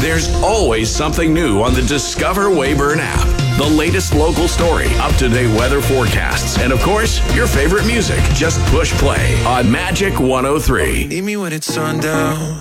There's always something new on the Discover Weyburn app. The latest local story, up-to-date weather forecasts, and of course, your favorite music. Just push play on Magic 103. Meet me when it's sundown.